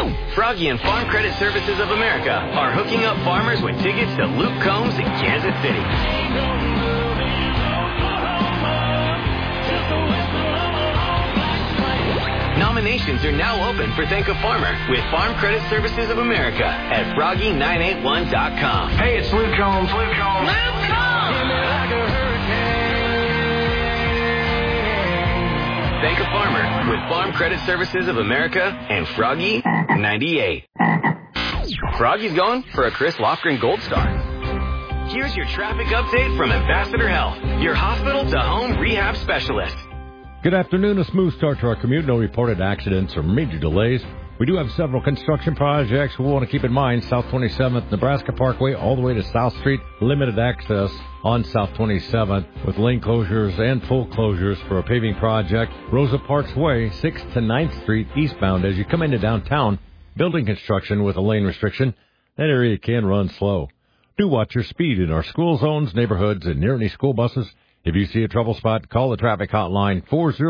Froggy and Farm Credit Services of America are hooking up farmers with tickets to Luke Combs in Kansas City. Nominations are now open for Thank a Farmer with Farm Credit Services of America at Froggy981.com. Hey, it's Luke Combs. Luke Combs! Luke Combs! Thank a Farmer with Farm Credit Services of America and Froggy 98. Froggy's going for a Chris Lofgren Gold Star. Here's your traffic update from Ambassador Health, your hospital-to-home rehab specialist. Good afternoon. A smooth start to our commute. No reported accidents or major delays. We do have several construction projects we want to keep in mind. South 27th Nebraska Parkway all the way to South Street. Limited access on South 27th with lane closures and full closures for a paving project. Rosa Parks Way, 6th to 9th Street eastbound as you come into downtown. Building construction with a lane restriction. That area can run slow. Do watch your speed in our school zones, neighborhoods, and near any school buses. If you see a trouble spot, call the traffic hotline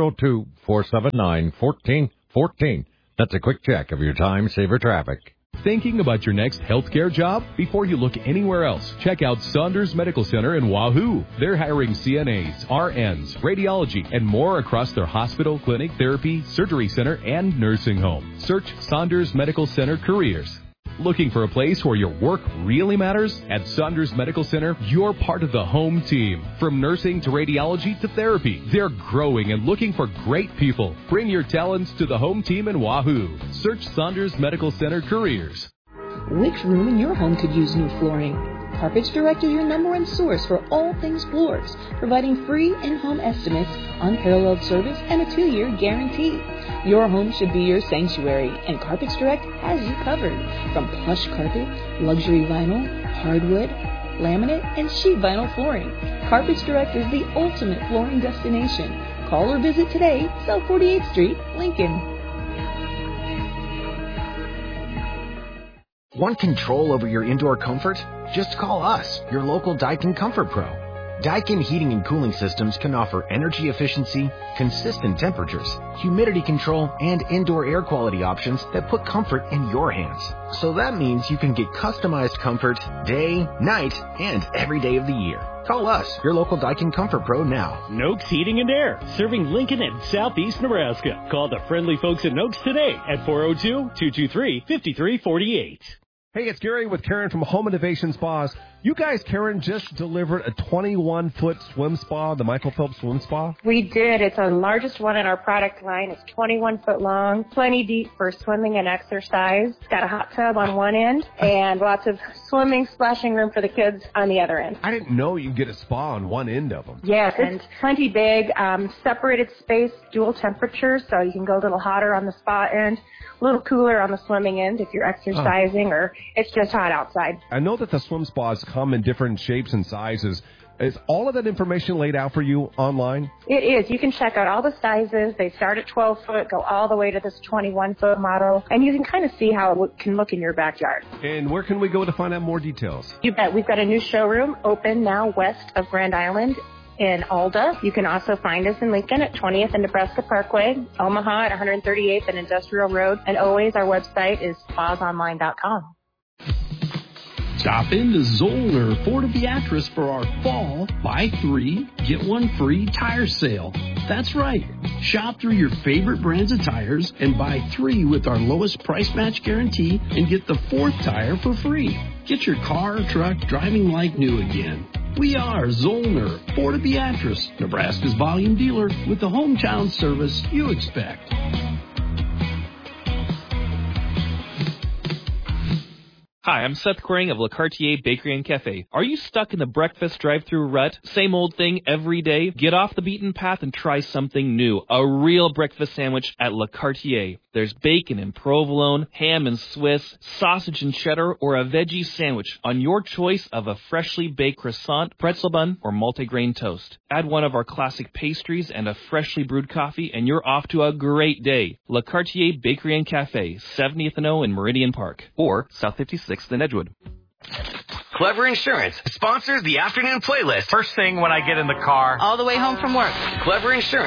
402-479-1414. That's a quick check of your time saver traffic. Thinking about your next healthcare job? Before you look anywhere else, check out Saunders Medical Center in Wahoo. They're hiring CNAs, RNs, radiology, and more across their hospital, clinic, therapy, surgery center, and nursing home. Search Saunders Medical Center Careers. Looking for a place where your work really matters? At Saunders Medical Center, you're part of the home team. From nursing to radiology to therapy, they're growing and looking for great people. Bring your talents to the home team in Wahoo. Search Saunders Medical Center Careers. Which room in your home could use new flooring? Carpets Direct is your number one source for all things floors, providing free in-home estimates, unparalleled service, and a 2-year guarantee. Your home should be your sanctuary, and Carpets Direct has you covered. From plush carpet, luxury vinyl, hardwood, laminate, and sheet vinyl flooring, Carpets Direct is the ultimate flooring destination. Call or visit today, South 48th Street, Lincoln. Want control over your indoor comfort? Just call us, your local Daikin Comfort Pro. Daikin Heating and Cooling Systems can offer energy efficiency, consistent temperatures, humidity control, and indoor air quality options that put comfort in your hands. So that means you can get customized comfort day, night, and every day of the year. Call us, your local Daikin Comfort Pro now. Noakes Heating and Air, serving Lincoln and southeast Nebraska. Call the friendly folks at Noakes today at 402-223-5348. Hey, it's Gary with Karen from Home Innovation Spas. You guys, Karen, just delivered a 21-foot swim spa, the Michael Phelps Swim Spa. We did. It's the largest one in our product line. It's 21 foot long, plenty deep for swimming and exercise. It's got a hot tub on one end and lots of swimming, splashing room for the kids on the other end. I didn't know you could get a spa on one end of them. Yes, and plenty big, separated space, dual temperature, so you can go a little hotter on the spa end, a little cooler on the swimming end if you're exercising or it's just hot outside. I know that the swim spas come in different shapes and sizes. Is all of that information laid out for you online? It is. You can check out all the sizes. They start at 12 foot, go all the way to this 21 foot model, and you can kind of see how it can look in your backyard. And where can we go to find out more details? You bet. We've got a new showroom open now west of Grand Island in Alda. You can also find us in Lincoln at 20th and Nebraska Parkway, Omaha at 138th and Industrial Road, and always our website is spasonline.com. Stop in to Zollner Ford Beatrice for our fall buy 3, get 1 free tire sale. That's right. Shop through your favorite brands of tires and buy 3 with our lowest price match guarantee and get the 4th tire for free. Get your car or truck driving like new again. We are Zollner Ford Beatrice, Nebraska's volume dealer with the hometown service you expect. Hi, I'm Seth Quering of Le Cartier Bakery and Cafe. Are you stuck in the breakfast drive-thru rut? Same old thing every day? Get off the beaten path and try something new. A real breakfast sandwich at Le Cartier. There's bacon and provolone, ham and Swiss, sausage and cheddar, or a veggie sandwich on your choice of a freshly baked croissant, pretzel bun, or multigrain toast. Add one of our classic pastries and a freshly brewed coffee, and you're off to a great day. Le Cartier Bakery and Cafe, 70th and O in Meridian Park, or South 56th in Edgewood. Clever Insurance sponsors the afternoon playlist. First thing when I get in the car, all the way home from work. Clever Insurance